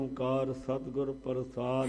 ਓੰਕਾਰ ਸਤਿਗੁਰ ਪ੍ਰਸਾਦ।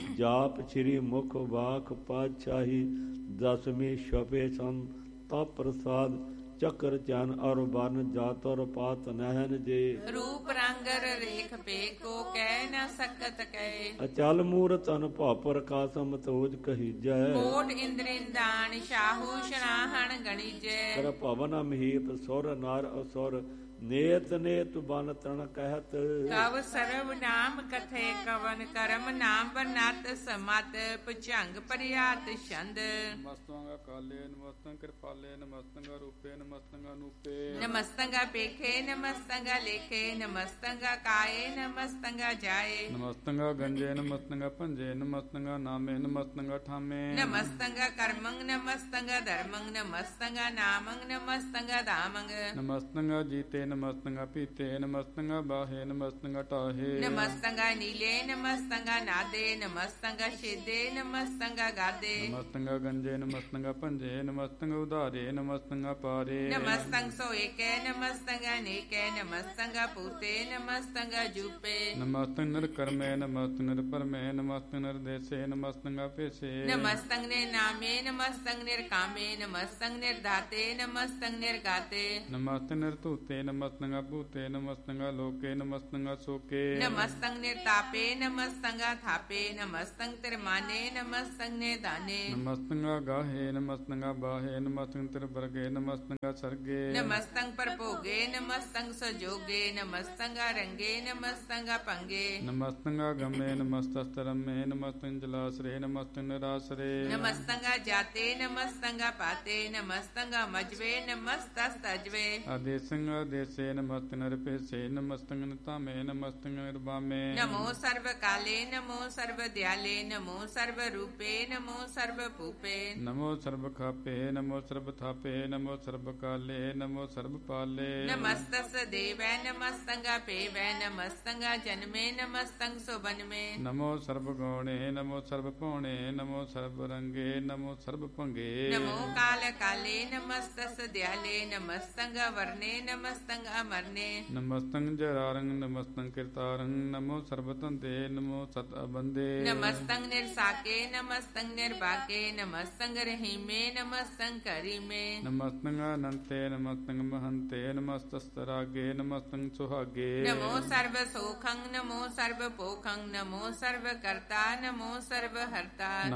ਜਾਪ ਸ੍ਰੀ ਮੁਖ ਵਾਕ ਪਾਤਸ਼ਾਹੀ। ਦਸਵੀਂ ਛਪੇ ਸੰਤ ਤਪ ਪ੍ਰਸਾਦ। ਚੱਕਰ ਚੈਨ ਅਰ ਬਰਨ ਜਾਤੁਰ ਪਾਤ ਨਹਿਨ ਜੇ। ਰੂਪ ਰੰਗ ਰੇਖ ਪੇਕੋ ਕਹਿ ਨ ਸਕਤ ਕਹੇ। ਅਚਲ ਮੂਰਤ ਅਨੁਭਵ ਪ੍ਰਕਾਸ਼ਮ ਤੋਜ ਕਹੀਜੈ। ਕੋਟ ਇੰਦ੍ਰਿੰਦਾਨ ਸ਼ਾਹੂ ਸ਼ਨਾਹਣ ਗਣੀਜੈ। ਕਰ ਭਵਨ ਮਹੀਪ ਸੁਰ ਨਰ ਅਸੁਰ। ਨੇਤ ਨੇਤ ਬਨ ਤਣ ਕਹਿਤ। ਕਵ ਸਰਵ ਨਾਮ ਕਥੇ ਕਵਨ ਕਰਮ ਨਾਮ ਬਨਤ ਸਮਤ। ਭੁਜੰਗ ਪ੍ਰਿਆਤ ਛੰਦ। ਨਮਸਤੰਗਾ ਕਾਲੇ ਨਮਸਤੰ ਕਿਰਪਾਲੇ ਨਮਸਤੰਗਾ ਰੂਪੇ ਨਮਸਤੰਗਾ ਨੂਪੇ। ਨਮਸਤੰਗਾ ਪੇਖੇ ਨਮਸਤੰਗਾ ਲੇਖੇ। ਨਮਸਤੰਗਾ ਕਾਏ ਨਮਸਤੰਗਾ ਜਾਏ। ਨਮਸਤੰਗਾ ਗੰਜੇ ਨਮਸਤੰਗਾ ਭੰਜੇ ਨਮਸਤੰਗਾ ਨਾਮੇ ਨਮਸਤੰਗਾ ਠਾਮੇ। ਨਮਸਤੰਗਾ ਕਰਮੰ ਨਮਸਤੰਗਾ ਧਰਮੰ। ਨਮਸਤੰਗਾ ਨਾਮੰ ਨਮਸਤੰਗਾ ਧਾਮੰ। ਨਮਸਤੰਗਾ ਜੀਤੇ ਨਮਸਤੰਗਾ ਪੀਤੇ ਨਮਸਤੰਗਾ ਬਾਹੇ ਨਮਸਤੰਗਾ ਟਾਹੇ। ਨਮਸਤੰਗਾ ਨੀਲੇ ਨਮਸਤੰਗਾ ਨਾਦੇ। ਨਮਸਤੰਗਾ ਛੇਦੇ ਨਮਸਤੰਗਾ ਗਾਦੇ। ਨਮਸਤੰਗਾ ਗੰਜੇ ਨਮਸਤੰਗਾ ਭੰਜੇ ਨਮਸਤੰਗਾ ਉਧਾਰੇ ਨਮਸਤੰਗਾ ਪਾਰੇ। ਨਮਸਤੰਗ ਸੋਇਕੈ ਨਮਸਤੰਗਾ ਨੇਕੈ। ਨਮਸਤੰਗਾ ਪੂਤੇ ਨਮਸਤੰਗਾ ਜੂਪੇ। ਨਮਸਤੰਗ ਨਿਰ ਕਰਮੇ ਨਮਸਤੰਗ ਨਿਰ ਪਰਮੇ ਨਮਸਤੰਗ ਨਿਰ ਦੇਸੇ ਨਮਸਤੰਗਾ ਭੇਸੇ। ਨਮਸਤੰਗ ਨੇ ਨਾਮੇ ਨਮਸਤੰਗ ਨਿਰ ਕਾਮੇ। ਨਮਸਤੰਗ ਨਿਰ ਦਾਤੇ ਨਮਸਤੰਗ ਨਿਰ ਗਾਤੇ। ਨਮਸਤੰਗ ਨਿਰ ਧੂਤੇ ਨਮਸਤੰਗਾ ਭੂਤੇ ਨਮਸਤੰਗਾ ਲੋਕੇ ਨਮਸਤੰਗਾ ਸੋਕੇ। ਨਮਸਤੰਗ ਨਿਰ ਤਾਪੇ ਨਮਸਤੰਗਾ ਥਾਪੇ। ਨਮਸਤੰਗ ਤਿਰਮਾਨੇ ਨਮਸਤੰਗ ਨੇ ਦਾਨੇ। ਨਮਸਤੰਗਾ ਗਾਹੇ ਨਮਸਤੰਗਾ ਬਾਹੇ ਨਮਸਤੰਗ ਤਿਰ ਵਰਗੇ ਨਮਸਤੰਗਾ ਸਰਗੇ। ਨਮਸਤੰਗ ਪਰਭੋਗੇ ਨਮਸਤੰਗ ਸਜੋਗੇ। ਨਮਸਤੰਗਾ ਰੰਗੇ ਨਮਸਤੰਗਾ ਭੰਗੇ। ਨਮਸਤੰਗਾ ਗਮੇ ਨਮਸਤਸਤਰਮੇ ਨਮਸਤੰਗ ਜਲਾਸਰੇ ਨਮਸਤੰਗ ਨਿਰਾਸਰੇ। ਨਮਸਤੰਗਾ ਜਾਤੇ ਨਮਸਤੰਗਾ ਪਾਤੇ। ਨਮਸਤੰਗਾ ਮਜਵੇ ਨਮਸਤਸ ਤਜਵੇ। ਆਦੇਸੰਗਾ ਦੇਸੇ ਨਮਸਤੰਗ ਨਿਰਭੇਸੇ ਨਮਸਤੰਗ ਨਿਤਾਮੇ ਨਮਸਤੰਗ ਨਿਰਬਾਮੇ। ਨਮੋ ਸਰਬ ਕਾਲੇ ਨਮੋ ਸਰਬ ਦਿਆਲੇ। ਨਮੋ ਸਰਬ ਰੂਪੇ ਨਮੋ ਸਰਬ ਭੂਪੇ। ਨਮੋ ਸਰਬ ਖਾਪੇ ਨਮੋ ਸਰਬ ਥਾਪੇ ਨਮੋ ਸਰਬ ਕਾਲੇ ਨਮੋ ਸਰਬ ਪਾਲੇ। ਨਮਸਤਸ ਦੇਵੈ ਨਮਸਤੰਗਾ ਪੇਵੈ। ਨਮਸਤੰਗਾ ਜਨਮੇ ਨਮਸਤੰਗ ਸੁਬਨਮੇ। ਨਮੋ ਸਰਬ ਗੌਣੇ ਨਮੋ ਸਰਬ ਭੌਣੇ ਨਮੋ ਸਰਬ ਰੰਗੇ ਨਮੋ ਸਰਬ ਭੰਗੇ। ਨਮੋ ਕਾਲ ਕਾਲੇ ਨਮਸਤਸ ਦਿਆਲੇ। ਨਮਸਤੰਗਾ ਵਰਨੇ ਨਮਸਤੰਗਾ ਮਰਨੇ। ਨਮਸਤੰਗ ਜਰਾਰੰਗ ਨਮਸਤੰਗ ਕਿਰਤਾਰੰਗ ਨਮੋ ਸਰਬ ਧੰਦੇ ਨਮੋ ਸਤ ਅਬੰਦੇ। ਨਮਸਤੰਗ ਨਿਰਸਾਕੇ ਨਮਸਤੰਗ ਨਿਰਬਾਕੇ। ਨਮਸਤੰਗ ਰਹੀਮੇ ਨਮਸਤੰਗ ਕਰੀਮੇ। ਨਮਸਤੰਗ ਅਨੰਤੇ ਨਮਸਤੰਗ ਮਹੰਤੇ ਨਮਸਤਸਤਰਾਗੇ ਨਮਸਤੰਗ ਸੁਹਾਗੇ। ਨਮੋ ਸਰਬ ਸੋਖੰ ਨਮੋ ਸਰਬ ਪੋਖੰ। ਨਮੋ ਸਰਬ ਕਰਤਾ ਨਮੋ ਸਰਬ ਹਰਤਾ।